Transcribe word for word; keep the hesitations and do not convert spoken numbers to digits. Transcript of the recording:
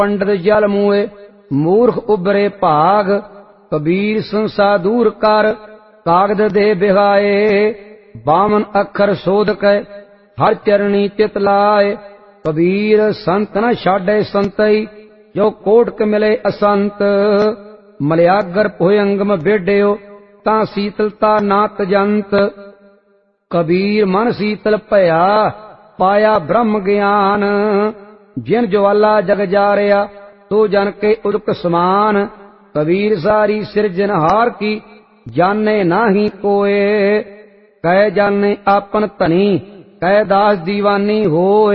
पंडित जल मुए मूर्ख उबरे भाग। कबीर संसा दूर कर कागद दे बिहाए। बावन अखर शोध कै हर चरणी चित लाए। कबीर संत न छाडे संतई जो कोटक मिले असंत। मलयागर भुयंगम बेड्यो तां शीतलता नात जंत। कबीर मन शीतल भया पाया ब्रह्म ज्ञान। जिन ज्वाला जग जारिया तो जन के उदक समान। कबीर सारी सिरजनहार की जाने नाही कोय। कह जाने आपन धनी कह दास दीवानी होय।